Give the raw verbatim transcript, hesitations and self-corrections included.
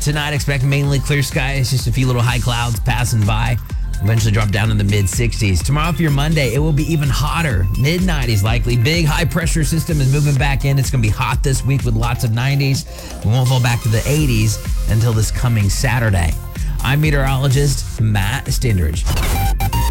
Tonight, expect mainly clear skies, just a few little high clouds passing by. Eventually drop down in the mid sixties. Tomorrow for your Monday, it will be even hotter. mid nineties likely. Big high pressure system is moving back in. It's going to be hot this week with lots of nineties. We won't fall back to the eighties until this coming Saturday. I'm meteorologist Matt Stindridge.